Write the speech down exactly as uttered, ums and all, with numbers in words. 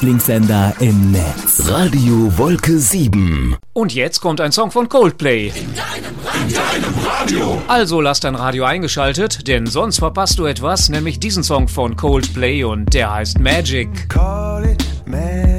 Lieblingssender im Netz. Radio Wolke sieben. Und jetzt kommt ein Song von Coldplay. In deinem, in deinem Radio. Also lass dein Radio eingeschaltet, denn sonst verpasst du etwas, nämlich diesen Song von Coldplay und der heißt Magic. Call it magic.